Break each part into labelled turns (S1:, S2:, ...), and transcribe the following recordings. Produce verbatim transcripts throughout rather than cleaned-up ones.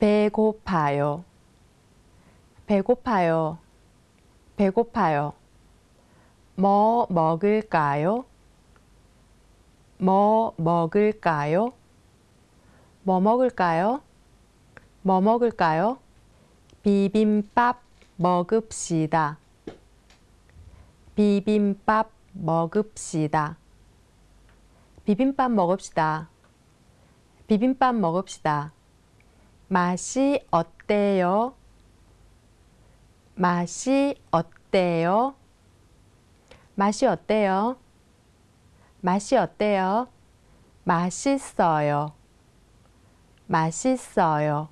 S1: 배고파요. 배고파요. 배고파요. 뭐 먹을까요? 뭐 먹을까요? 뭐 먹을까요? 뭐 먹을까요? 비빔밥 먹읍시다. 비빔밥 먹읍시다. 비빔밥 먹읍시다. 비빔밥 먹읍시다. 맛이 어때요? 맛이 어때요? 맛이 어때요? 맛이 어때요? 맛있어요. 맛있어요.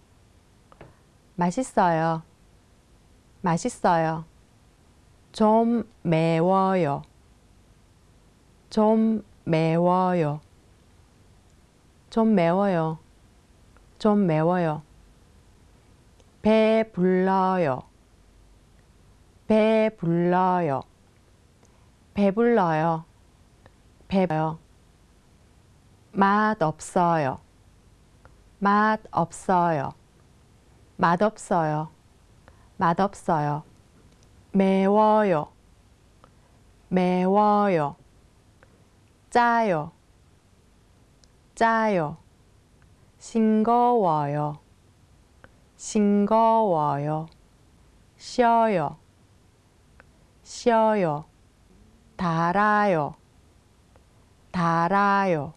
S1: 맛있어요. 맛있어요. 좀 매워요. 좀 매워요. 좀 매워요. 좀 매워요. 배불러요. 배불러요. 배불러요. 배불러요. 맛없어요. 맛없어요. 맛없어요. 맛없어요. 매워요. 매워요. 짜요. 짜요. 싱거워요. 싱거워요. 쉬어요. 쉬어요. 달아요. 달아요.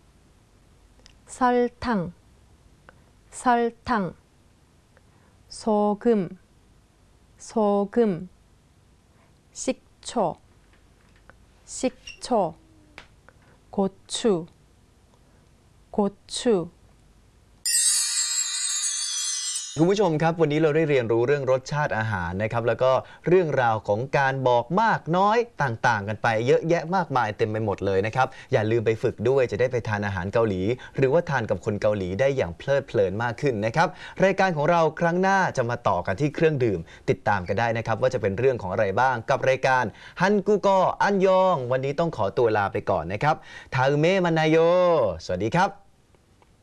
S1: 설탕. 설탕. 소금. 소금. 식초. 식초. 고추. 고추.
S2: คุณผู้ชมครับวันนี้เราได้เรียนรู้เรื่องรสชาติอาหารนะครับแล้วก็เรื่องราวของการบอกมากน้อยต่างๆกันไปเยอะแยะมากมายเต็มไปหมดเลยนะครับอย่าลืมไปฝึกด้วยจะได้ไปทานอาหารเกาหลีหรือว่าทานกับคนเกาหลีได้อย่างเพลิดเพลินมากขึ้นนะครับรายการของเราครั้งหน้าจะมาต่อกันที่เครื่องดื่มติดตามกันได้นะครับว่าจะเป็นเรื่องของอะไรบ้างกับรายการฮันกูโกอันยองวันนี้ต้องขอตัวลาไปก่อนนะครับทาอึเมะมันนายโยสวัสดีครับ